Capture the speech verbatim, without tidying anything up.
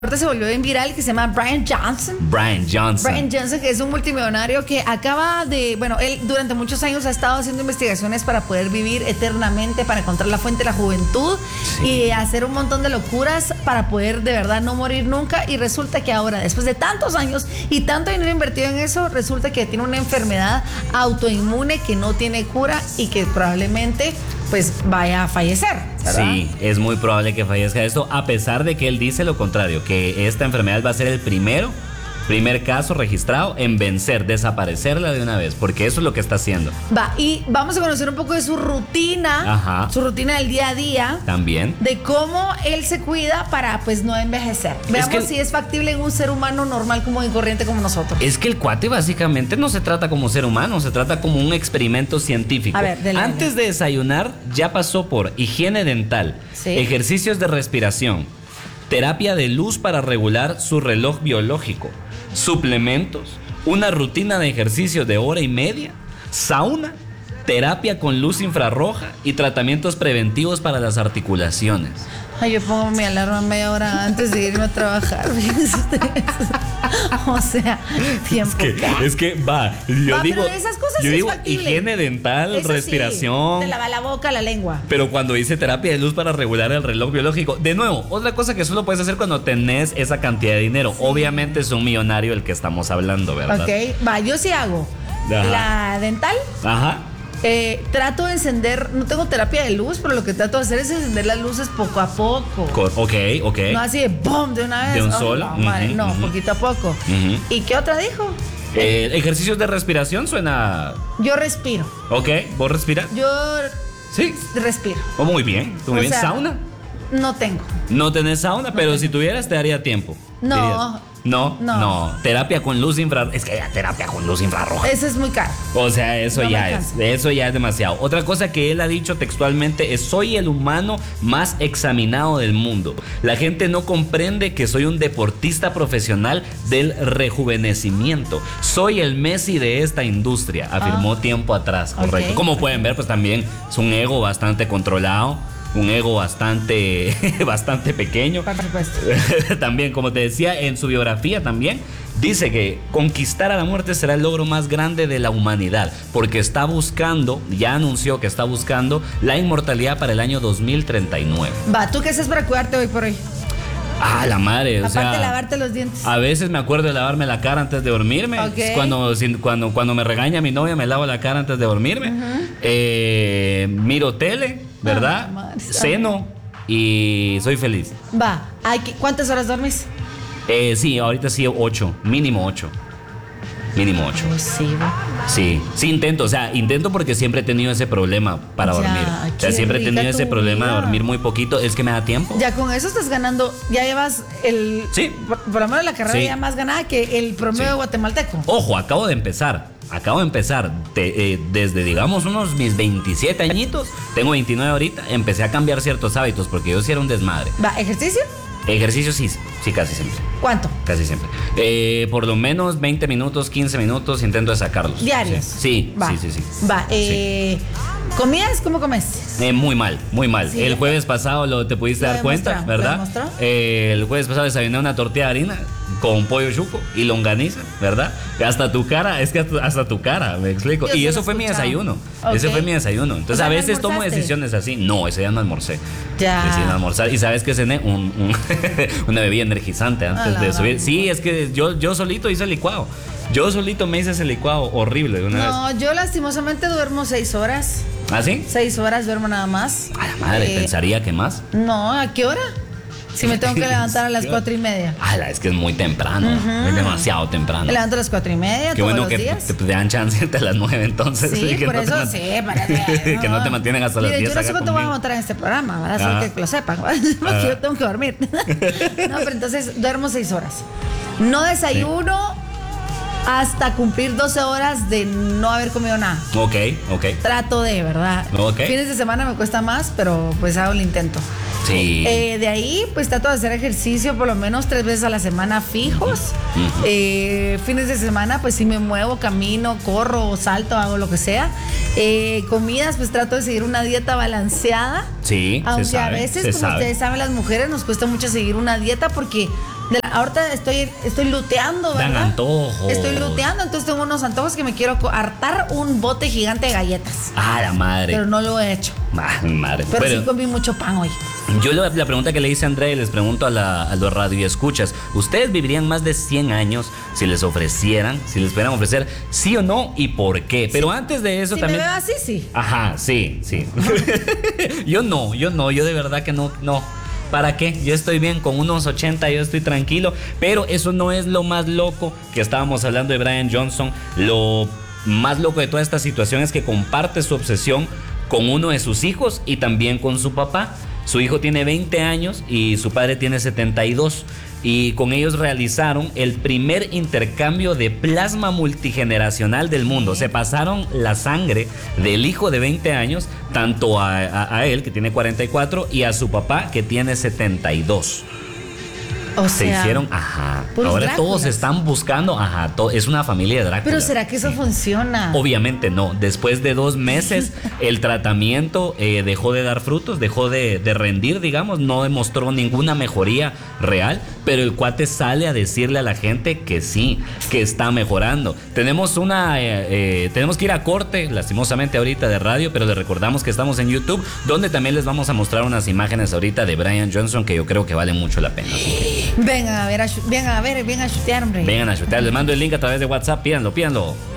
Ahorita se volvió bien viral, que se llama Brian Johnson. Brian Johnson. Brian Johnson, que es un multimillonario que acaba de, bueno, él durante muchos años ha estado haciendo investigaciones para poder vivir eternamente, para encontrar la fuente de la juventud, sí, y hacer un montón de locuras para poder de verdad no morir nunca. Y resulta que ahora, después de tantos años y tanto dinero invertido en eso, resulta que tiene una enfermedad autoinmune que no tiene cura y que probablemente pues vaya a fallecer, ¿verdad? Sí, es muy probable que fallezca esto, a pesar de que él dice lo contrario, que esta enfermedad va a ser el primero, primer caso registrado en vencer, desaparecerla de una vez, porque eso es lo que está haciendo. Va, y vamos a conocer un poco de su rutina, Ajá. su rutina del día a día. También. De cómo él se cuida para pues no envejecer. Veamos es que, si es factible en un ser humano normal, común y corriente como nosotros. Es que el cuate básicamente no se trata como ser humano, se trata como un experimento científico. A ver, dele, Antes dele. de desayunar ya pasó por higiene dental, ¿Sí? ejercicios de respiración, terapia de luz para regular su reloj biológico, suplementos, una rutina de ejercicio de hora y media, sauna, terapia con luz infrarroja y tratamientos preventivos para las articulaciones. Ay, yo pongo mi alarma media hora antes de irme a trabajar. O sea, tiempo. Es que, es que va, yo va, digo, pero esas cosas yo sí digo es factible. higiene dental, Eso respiración. Sí, te lava la boca, la lengua. Pero cuando dice terapia de luz para regular el reloj biológico, de nuevo, otra cosa que solo puedes hacer cuando tenés esa cantidad de dinero. Sí. Obviamente es un millonario el que estamos hablando, ¿verdad? Ok, va, yo sí hago. Ajá. La dental. Ajá. Eh, trato de encender, no tengo terapia de luz, pero lo que trato de hacer es encender las luces poco a poco. Co- ok, ok. No así de boom de una vez. De un oh, solo. No, madre, uh-huh, no uh-huh. poquito a poco. Uh-huh. ¿Y qué otra dijo? Eh, ejercicios de respiración suena. Yo respiro. Ok, ¿vos respiras? Yo Sí. respiro. Oh, muy bien, muy O bien. sea, ¿Sauna? No tengo. No tenés sauna, No pero tengo. si tuvieras te daría tiempo. No. Dirías. No, No. no. Terapia con luz infrarroja. Es que ya terapia con luz infrarroja. Eso es muy caro. O sea, eso No me ya es. alcanza. Eso ya es demasiado. Otra cosa que él ha dicho textualmente es: soy el humano más examinado del mundo. La gente no comprende que soy un deportista profesional del rejuvenecimiento. Soy el Messi de esta industria, afirmó Ah. tiempo atrás. Correcto. Ok. Como pueden ver, pues también es un ego bastante controlado. Un ego bastante, bastante pequeño. Por supuesto. También, como te decía, en su biografía también dice que conquistar a la muerte será el logro más grande de la humanidad, porque está buscando, ya anunció que está buscando la inmortalidad para el año dos mil treinta y nueve. Va, ¿tú qué haces para cuidarte hoy por hoy? Ah, la madre, o Aparte sea, de lavarte los dientes. a veces me acuerdo de lavarme la cara antes de dormirme. Ok. Cuando, sin- cuando, cuando me regaña mi novia, me lavo la cara antes de dormirme. Ujú. Eh, miro tele, ¿verdad? Ah, madre. Ceno y soy feliz. Va, hay que- ¿cuántas horas dormís? Eh, sí, ahorita sí, ocho, mínimo ocho. Mínimo ocho. Pues sí, va. Sí, sí intento, o sea, intento porque siempre he tenido ese problema para Ya, dormir. O sea, qué siempre he rica tenido ese tu problema de vida. dormir muy poquito, es que me da tiempo. Ya con eso estás ganando, ya llevas el, Sí. por, por lo menos la carrera Sí. ya más ganada que el promedio Sí. de guatemalteco. Ojo, acabo de empezar. Acabo de empezar. Te- eh, desde, digamos, unos mis veintisiete añitos, tengo veintinueve ahorita, empecé a cambiar ciertos hábitos porque yo sí era un desmadre. Va, ¿ejercicio? Ejercicio sí, sí, casi siempre. ¿Cuánto? Casi siempre. Eh, por lo menos veinte minutos, quince minutos, intento de sacarlos. ¿Diarios? Sí, Va. sí, sí, sí. Va, eh, ¿comías? ¿Cómo comes? Eh, muy mal, muy mal. Sí. El jueves pasado lo te pudiste Lo dar cuenta, demostró, lo ¿verdad? demostró. Eh, el jueves pasado desayuné una tortilla de harina con pollo chuco y longaniza, ¿verdad? Hasta tu cara, es que hasta, hasta tu cara, me explico. Yo y sí eso lo fue mi escuchaba. desayuno. Ok. Ese fue mi desayuno. Entonces O sea, a ¿no veces tomo almorzaste? decisiones así. No, ese día no almorcé. Ya. Decidí no almorzar. Y sabes que cené un, un una bebida energizante antes Ah, la de verdad. subir. Sí, es que yo, yo solito hice el licuado. Yo solito me hice ese licuado horrible de una vez. No, yo lastimosamente duermo seis horas. ¿Ah, sí? Seis horas duermo nada más. A la madre, Eh, pensaría que más. No, ¿a qué hora? Si me tengo que levantar a las cuatro y media. Ala, es que es muy temprano. Ujú. Es demasiado temprano. Me levanto a las cuatro y media Qué todos bueno los que días. te, te dan chance hasta las nueve entonces. Sí, que por no te eso man- sí, para que no te mantienen hasta las Mire, diez yo no sé acá cuánto voy a conmigo. montar en este programa, ¿verdad? Solo Ah. que lo sepan, porque Ah. yo tengo que dormir. No, pero entonces duermo seis horas. No desayuno hasta cumplir doce horas de no haber comido nada. Ok, ok. Trato de, ¿verdad? Ok. Fines de semana me cuesta más, pero pues hago el intento. Sí. Eh, de ahí, pues trato de hacer ejercicio por lo menos tres veces a la semana fijos. Uh-huh. eh, fines de semana, pues sí me muevo, camino, corro, salto, hago lo que sea. Eh, comidas, pues trato de seguir una dieta balanceada. Sí, aunque se sabe, a veces, se como sabe. ustedes saben, las mujeres nos cuesta mucho seguir una dieta porque de la, ahorita estoy, estoy luteando, ¿verdad? Dan antojos. Estoy luteando, entonces tengo unos antojos que me quiero hartar un bote gigante de galletas. Ah, la madre. Pero no lo he hecho. Ah, madre. Pero, Pero sí comí mucho pan hoy. Yo la, la pregunta que le hice a Andrea y les pregunto a, la, a los radioescuchas, ¿ustedes vivirían más de cien años si les ofrecieran, si les pudieran ofrecer sí o no y por qué? Pero sí. antes de eso si también... Si me veo así, sí. Ajá, sí, sí. Yo no, yo no, yo de verdad que no, no. ¿Para qué? Yo estoy bien con unos ochenta, yo estoy tranquilo. Pero eso no es lo más loco que estábamos hablando de Brian Johnson. Lo más loco de toda esta situación es que comparte su obsesión con uno de sus hijos y también con su papá. Su hijo tiene veinte años y su padre tiene setenta y dos. Y con ellos realizaron el primer intercambio de plasma multigeneracional del mundo. Se pasaron la sangre del hijo de veinte años, tanto a, a, a él, que tiene cuarenta y cuatro, y a su papá, que tiene setenta y dos. O se sea, hicieron, ajá. Ahora Dráculas. Todos están buscando, ajá, to, es una familia de Drácula. Pero ¿será que eso sí. funciona? Obviamente no. Después de dos meses, el tratamiento eh, dejó de dar frutos, dejó de, de rendir, digamos, no demostró ninguna mejoría real, pero el cuate sale a decirle a la gente que sí, que está mejorando. Tenemos una, eh, eh, tenemos que ir a corte, lastimosamente ahorita de radio, pero les recordamos que estamos en YouTube, donde también les vamos a mostrar unas imágenes ahorita de Brian Johnson que yo creo que valen mucho la pena. Así que vengan a ver, a, vengan a ver, vengan a chutear, hombre. vengan a chutear, les mando el link a través de WhatsApp, pídanlo, pídanlo.